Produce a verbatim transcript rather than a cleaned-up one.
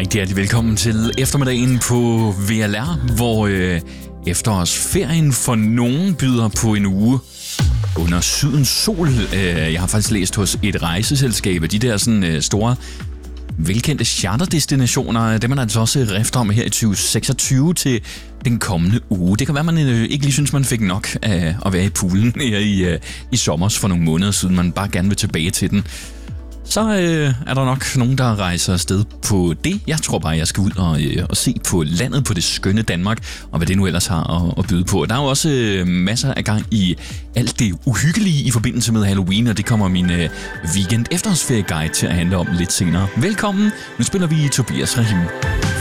Rigtig hjertelig velkommen til eftermiddagen på V L R, hvor øh, efterårsferien for nogen byder på en uge under sydens sol. Øh, jeg har faktisk læst hos et rejseselskab, de der sådan øh, store, velkendte charterdestinationer, dem er der altså også rift om her i tyve seksogtyve til den kommende uge. Det kan være, man øh, ikke lige synes, man fik nok af at være i poolen her i, øh, i sommers for nogle måneder siden, man bare gerne vil tilbage til den. Så øh, er der nok nogen, der rejser afsted på det. Jeg tror bare, jeg skal ud og, øh, og se på landet, på det skønne Danmark, og hvad det nu ellers har at, at byde på. Der er jo også øh, masser af gang i alt det uhyggelige i forbindelse med Halloween, og det kommer min øh, weekend efterårsferie guide til at handle om lidt senere. Velkommen, nu spiller vi Tobias Rahim.